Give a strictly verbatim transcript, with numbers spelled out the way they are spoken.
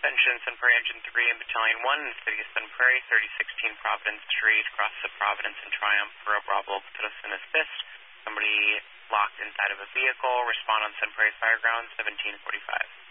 Attention, Sun Prairie Engine three and Battalion one in the City of Sun Prairie, thirty sixteen Providence Street, across the Providence and Triumph for a Bravo citizen assist. Somebody locked inside of a vehicle. Respond on Sun Prairie Fireground, seventeen forty-five.